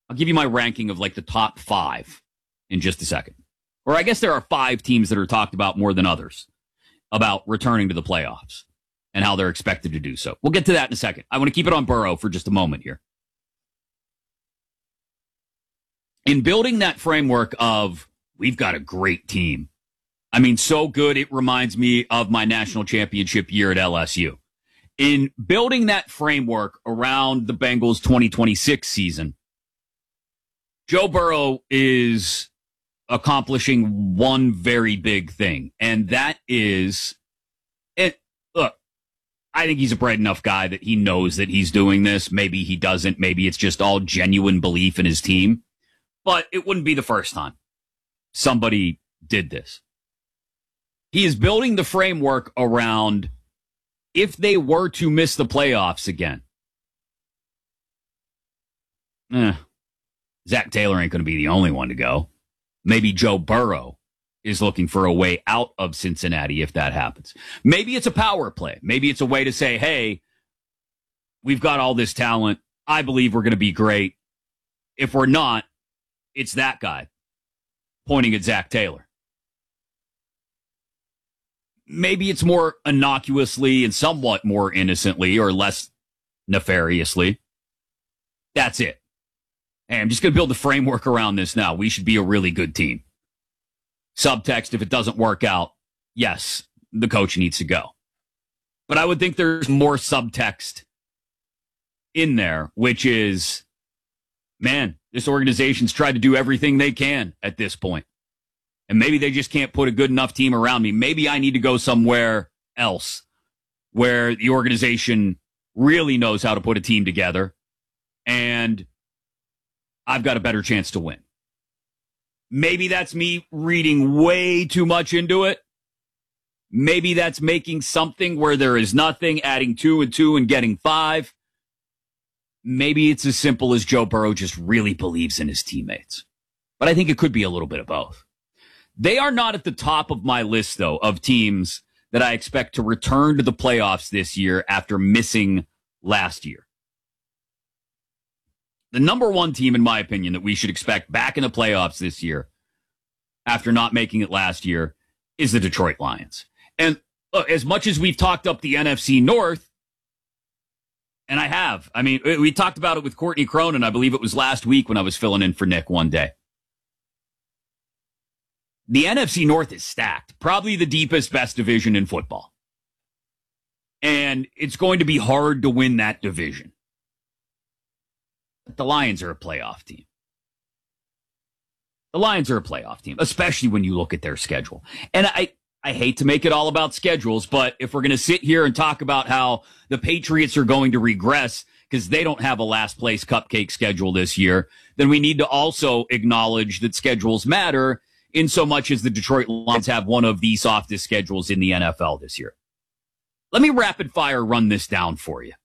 I'll give you my ranking of like the top 5 in just a second. Or I guess there are 5 teams that are talked about more than others about returning to the playoffs and how they're expected to do so. We'll get to that in a second. I want to keep it on Burrow for just a moment here. In building that framework of, we've got a great team. I mean, so good, it reminds me of my national championship year at LSU. In building that framework around the Bengals 2026 season, Joe Burrow is accomplishing one very big thing, and that is, look, I think he's a bright enough guy that he knows that he's doing this. Maybe he doesn't. Maybe it's just all genuine belief in his team. But it wouldn't be the first time somebody did this. He is building the framework around if they were to miss the playoffs again. Zach Taylor ain't going to be the only one to go. Maybe Joe Burrow is looking for a way out of Cincinnati if that happens. Maybe it's a power play. Maybe it's a way to say, hey, we've got all this talent. I believe we're going to be great. If we're not, it's that guy pointing at Zach Taylor. Maybe it's more innocuously and somewhat more innocently or less nefariously. That's it. Hey, I'm just going to build the framework around this now. We should be a really good team. Subtext, if it doesn't work out, yes, the coach needs to go. But I would think there's more subtext in there, which is, man, this organization's tried to do everything they can at this point. And maybe they just can't put a good enough team around me. Maybe I need to go somewhere else where the organization really knows how to put a team together and I've got a better chance to win. Maybe that's me reading way too much into it. Maybe that's making something where there is nothing, adding 2 and 2 and getting 5. Maybe it's as simple as Joe Burrow just really believes in his teammates. But I think it could be a little bit of both. They are not at the top of my list, though, of teams that I expect to return to the playoffs this year after missing last year. The number one team, in my opinion, that we should expect back in the playoffs this year after not making it last year is the Detroit Lions. And look, as much as we've talked up the NFC North, and I have, I mean, we talked about it with Courtney Cronin, I believe it was last week when I was filling in for Nick one day. The NFC North is stacked, probably the deepest, best division in football. And it's going to be hard to win that division. But the Lions are a playoff team. The Lions are a playoff team, especially when you look at their schedule. And I hate to make it all about schedules, but if we're going to sit here and talk about how the Patriots are going to regress because they don't have a last place cupcake schedule this year, then we need to also acknowledge that schedules matter in so much as the Detroit Lions have one of the softest schedules in the NFL this year. Let me rapid fire run this down for you.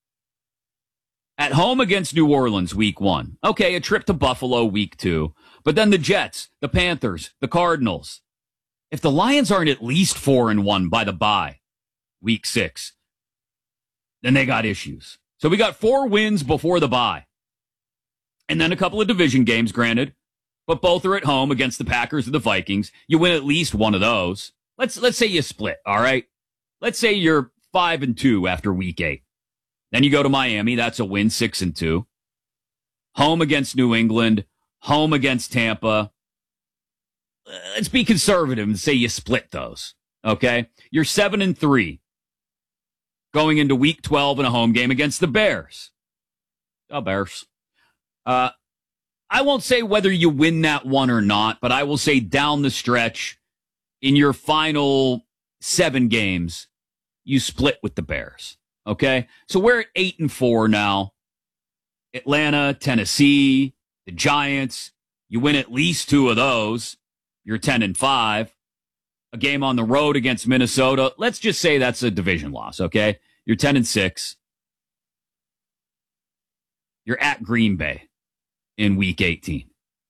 At home against New Orleans, week 1. Okay, a trip to Buffalo, week 2. But then the Jets, the Panthers, the Cardinals. If the Lions aren't at least 4-1 by the bye, week 6, then they got issues. So we got 4 wins before the bye. And then a couple of division games, granted. But both are at home against the Packers and the Vikings. You win at least one of those. Let's say you split, all right? Let's say you're 5-2 after week 8. Then you go to Miami. That's a win, 6-2. Home against New England. Home against Tampa. Let's be conservative and say you split those, okay? You're 7-3 going into week 12 in a home game against the Bears. Oh, Bears. I won't say whether you win that one or not, but I will say down the stretch, in your final 7 games, you split with the Bears. Okay? So we're at 8-4 now. Atlanta, Tennessee, the Giants. You win at least 2 of those. You're 10-5. A game on the road against Minnesota. Let's just say that's a division loss, okay? You're 10-6. You're at Green Bay in week 18.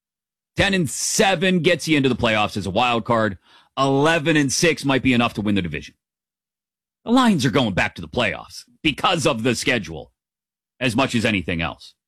10-7 gets you into the playoffs as a wild card. 11-6 might be enough to win the division. The Lions are going back to the playoffs because of the schedule as much as anything else.